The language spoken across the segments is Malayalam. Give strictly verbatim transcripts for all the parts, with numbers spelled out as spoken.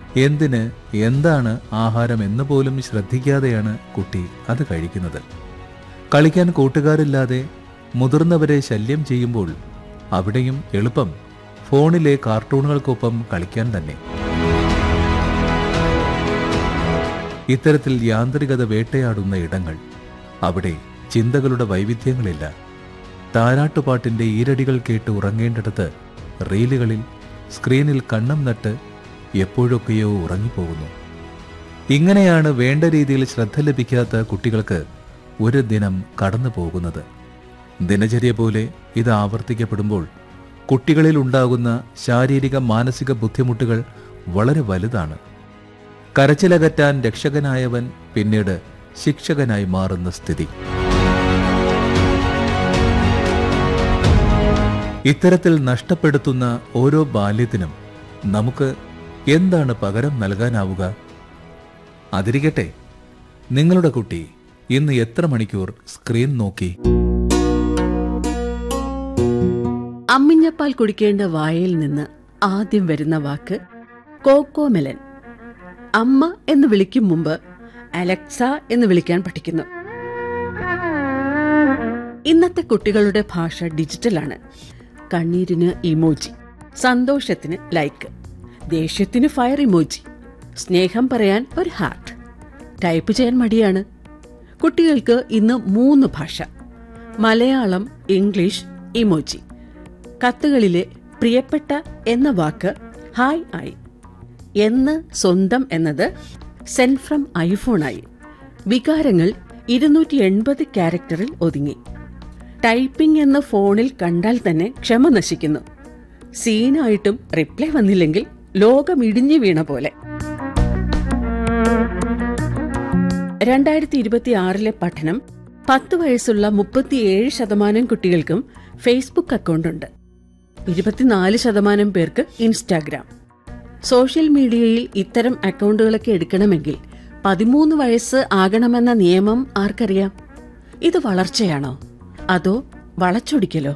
എന്തിന്, എന്താണ് ആഹാരം എന്ന് പോലും ശ്രദ്ധിക്കാതെയാണ് കുട്ടി അത് കഴിക്കുന്നത്. കളിക്കാൻ കൂട്ടുകാരില്ലാതെ മുതിർന്നവരെ ശല്യം ചെയ്യുമ്പോൾ അവിടെയും എളുപ്പം ഫോണിലെ കാർട്ടൂണുകൾക്കൊപ്പം കളിക്കാൻ തന്നെ. ഇത്തരത്തിൽ യാന്ത്രികത വേട്ടയാടുന്ന ഇടങ്ങൾ, അവിടെ ചിന്തകളുടെ വൈവിധ്യങ്ങളില്ല. താരാട്ടുപാട്ടിന്റെ ഈരടികൾ കേട്ട് ഉറങ്ങേണ്ടിടത്ത് റീലുകളിൽ സ്ക്രീനിൽ കണ്ണും നട്ട് എപ്പോഴൊക്കെയോ ഉറങ്ങിപ്പോകുന്നു. ഇങ്ങനെയാണ് വേണ്ട രീതിയിൽ ശ്രദ്ധ ലഭിക്കാത്ത കുട്ടികൾക്ക് ഒരു ദിനം കടന്നു പോകുന്നത്. ദിനചര്യ പോലെ ഇത് ആവർത്തിക്കപ്പെടുമ്പോൾ കുട്ടികളിൽ ഉണ്ടാകുന്ന ശാരീരിക മാനസിക ബുദ്ധിമുട്ടുകൾ വളരെ വലുതാണ്. കരച്ചിലകറ്റാൻ രക്ഷകനായവൻ പിന്നീട് ശിക്ഷകനായി മാറുന്ന സ്ഥിതി. ഇത്തരത്തിൽ നഷ്ടപ്പെടുത്തുന്ന ഓരോ ബാല്യത്തിനും നമുക്ക് എന്താണ് പകരം നൽകാനാവുക? അതിരിക്കട്ടെ, നിങ്ങളുടെ കുട്ടി ഇന്ന് എത്ര മണിക്കൂർ സ്ക്രീൻ നോക്കി? അമ്മിഞ്ഞപ്പാൽ കുടിക്കേണ്ട വായയിൽ നിന്ന് ആദ്യം വരുന്ന വാക്ക് കോക്കോമെലൻ. അമ്മ എന്ന് വിളിക്കും മുമ്പ് അലക്സ എന്ന് വിളിക്കാൻ പഠിക്കുന്നു. ഇന്നത്തെ കുട്ടികളുടെ ഭാഷ ഡിജിറ്റലാണ്. കണ്ണീരിന് ഇമോജി, സന്തോഷത്തിന് ലൈക്ക്, ദേഷ്യത്തിന് ഫയർ ഇമോജി, സ്നേഹം പറയാൻ ഒരു ഹാർട്ട്. ടൈപ്പ് ചെയ്യാൻ മടിയാണ്. കുട്ടികൾക്ക് ഇന്ന് മൂന്ന് ഭാഷ: മലയാളം, ഇംഗ്ലീഷ്, ഇമോജി. കത്തുകളിലെ പ്രിയപ്പെട്ട എന്ന വാക്ക് ഹായ് ആയി. എന്ന് സ്വന്തം എന്നത് സെൻഡ് ഫ്രം ഐഫോണായി. വികാരങ്ങൾ ഇരുന്നൂറ്റി എൺപത് ക്യാരക്ടറിൽ ഒതുങ്ങി. ടൈപ്പിംഗ് എന്ന് ഫോണിൽ കണ്ടാൽ തന്നെ ക്ഷമ നശിക്കുന്നു. സീനായിട്ടും റിപ്ലൈ വന്നില്ലെങ്കിൽ ലോകം ഇടിഞ്ഞു വീണ പോലെ. രണ്ടായിരത്തി ഇരുപത്തി ആറിലെ പഠനം പത്ത് വയസ്സുള്ള മുപ്പത്തിയേഴ് ശതമാനം കുട്ടികൾക്കും ഫേസ്ബുക്ക് അക്കൗണ്ടുണ്ട്. ഇരുപത്തിനാല് ശതമാനം പേർക്ക് ഇൻസ്റ്റാഗ്രാം. സോഷ്യൽ മീഡിയയിൽ ഇത്തരം അക്കൗണ്ടുകളൊക്കെ എടുക്കണമെങ്കിൽ പതിമൂന്ന് വയസ്സ് ആകണമെന്ന നിയമം ആർക്കറിയാം? ഇത് വളർച്ചയാണോ അതോ വളച്ചൊടിക്കലോ?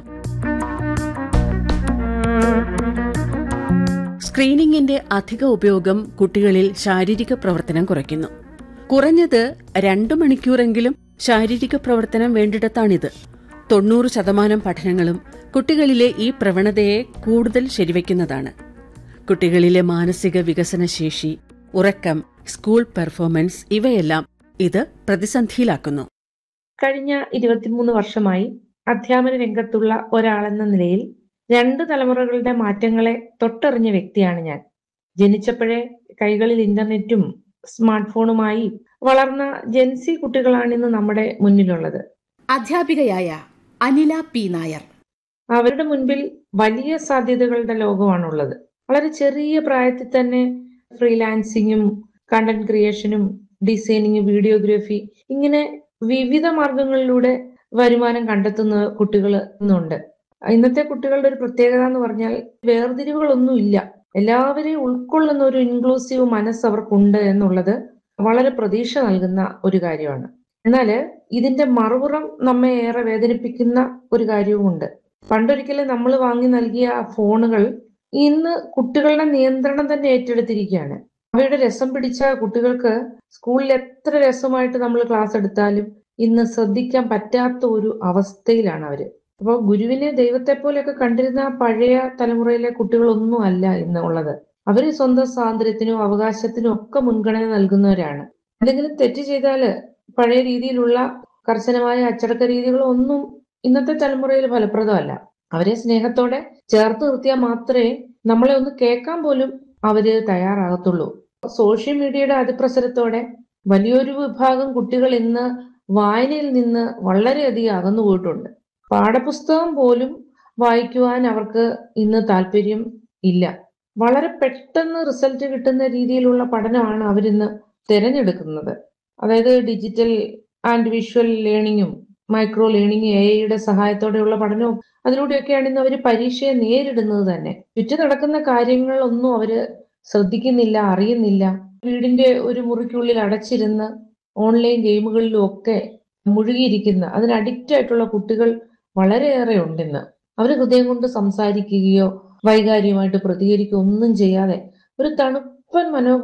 സ്ക്രീനിങ്ങിന്റെ അധിക ഉപയോഗം കുട്ടികളിൽ ശാരീരിക പ്രവർത്തനം കുറയ്ക്കുന്നു. കുറഞ്ഞത് രണ്ടു മണിക്കൂറെങ്കിലും ശാരീരിക പ്രവർത്തനം വേണ്ടിടത്താണിത്. തൊണ്ണൂറ് ശതമാനം പഠനങ്ങളും കുട്ടികളിലെ ഈ പ്രവണതയെ കൂടുതൽ ശരിവയ്ക്കുന്നതാണ്. കുട്ടികളിലെ മാനസിക വികസനശേഷി, ഉറക്കം, സ്കൂൾ പെർഫോമൻസ് ഇവയെല്ലാം ഇത് പ്രതിസന്ധിയിലാക്കുന്നു. കഴിഞ്ഞ ഇരുപത്തിമൂന്ന് വർഷമായി അധ്യാപന രംഗത്തുള്ള ഒരാളെന്ന നിലയിൽ രണ്ട് തലമുറകളുടെ മാറ്റങ്ങളെ തൊട്ടറിഞ്ഞ വ്യക്തിയാണ് ഞാൻ. ജനിച്ചപ്പോഴേ കൈകളിൽ ഇന്റർനെറ്റും സ്മാർട്ട് ഫോണുമായി വളർന്ന ജെൻസി കുട്ടികളാണ് ഇന്ന് നമ്മുടെ മുന്നിലുള്ളത്. അധ്യാപികയായ അനില പി നായർ. അവരുടെ മുൻപിൽ വലിയ സാധ്യതകളുടെ ലോകമാണുള്ളത്. വളരെ ചെറിയ പ്രായത്തിൽ തന്നെ ഫ്രീലാൻസിങ്ങും കണ്ടന്റ് ക്രിയേഷനും ഡിസൈനിങ്, വീഡിയോഗ്രാഫി ഇങ്ങനെ വിവിധ മാർഗങ്ങളിലൂടെ വരുമാനം കണ്ടെത്തുന്ന കുട്ടികൾ ഇന്നുണ്ട്. ഇന്നത്തെ കുട്ടികളുടെ ഒരു പ്രത്യേകത എന്ന് പറഞ്ഞാൽ വേർതിരിവുകളൊന്നും ഇല്ല. എല്ലാവരെയും ഉൾക്കൊള്ളുന്ന ഒരു ഇൻക്ലൂസീവ് മനസ്സ് അവർക്കുണ്ട് എന്നുള്ളത് വളരെ പ്രതീക്ഷ നൽകുന്ന ഒരു കാര്യമാണ്. എന്നാല് ഇതിന്റെ മറുപുറം നമ്മെ ഏറെ വേദനിപ്പിക്കുന്ന ഒരു കാര്യവുമുണ്ട്. പണ്ടൊരിക്കലും നമ്മൾ വാങ്ങി നൽകിയ ഫോണുകൾ ഇന്ന് കുട്ടികളുടെ നിയന്ത്രണം തന്നെ ഏറ്റെടുത്തിരിക്കുകയാണ്. അവയുടെ രസം പിടിച്ച കുട്ടികൾക്ക് സ്കൂളിൽ എത്ര രസമായിട്ട് നമ്മൾ ക്ലാസ് എടുത്താലും ഇന്ന് ശ്രദ്ധിക്കാൻ പറ്റാത്ത ഒരു അവസ്ഥയിലാണ് അവര്. അപ്പോൾ ഗുരുവിനെ ദൈവത്തെ പോലെയൊക്കെ കണ്ടിരുന്ന പഴയ തലമുറയിലെ കുട്ടികളൊന്നും അല്ല ഇന്ന് ഉള്ളത്. അവര് സ്വന്തം സ്വാതന്ത്ര്യത്തിനും അവകാശത്തിനും ഒക്കെ മുൻഗണന നൽകുന്നവരാണ്. എന്തെങ്കിലും തെറ്റ് ചെയ്താല് പഴയ രീതിയിലുള്ള കർശനമായ അച്ചടക്ക രീതികളൊന്നും ഇന്നത്തെ തലമുറയിൽ ഫലപ്രദമല്ല. അവരെ സ്നേഹത്തോടെ ചേർത്ത് നിർത്തിയാൽ മാത്രമേ നമ്മളെ ഒന്ന് കേൾക്കാൻ പോലും അവര് തയ്യാറാകത്തുള്ളൂ. സോഷ്യൽ മീഡിയയുടെ അതിപ്രസരത്തോടെ വലിയൊരു വിഭാഗം കുട്ടികൾ ഇന്ന് വായനയിൽ നിന്ന് വളരെയധികം അകന്നു പോയിട്ടുണ്ട്. പാഠപുസ്തകം പോലും വായിക്കുവാൻ അവർക്ക് ഇന്ന് താല്പര്യം ഇല്ല. വളരെ പെട്ടെന്ന് റിസൾട്ട് കിട്ടുന്ന രീതിയിലുള്ള പഠനമാണ് അവരിന്ന് തിരഞ്ഞെടുക്കുന്നത്. അതായത് digital and visual ലേണിങ്ങും micro learning, A ഐയുടെ സഹായത്തോടെയുള്ള പഠനവും അതിലൂടെയൊക്കെയാണ് ഇന്ന് അവർ പരീക്ഷയെ നേരിടുന്നത് തന്നെ. ചുറ്റും നടക്കുന്ന കാര്യങ്ങളൊന്നും അവര് ശ്രദ്ധിക്കുന്നില്ല, അറിയുന്നില്ല. വീടിന്റെ ഒരു മുറിക്കുള്ളിൽ അടച്ചിരുന്ന് ഓൺലൈൻ ഗെയിമുകളിലും ഒക്കെ മുഴുകിയിരിക്കുന്ന, അതിന് അഡിക്റ്റ് ആയിട്ടുള്ള കുട്ടികൾ വളരെയേറെ ഉണ്ടെന്ന്. അവർ ഹൃദയം കൊണ്ട് സംസാരിക്കുകയോ വൈകാരികമായിട്ട് പ്രതികരിക്കുകയോ ഒന്നും ചെയ്യാതെ ഒരു തണുപ്പൻ മനോ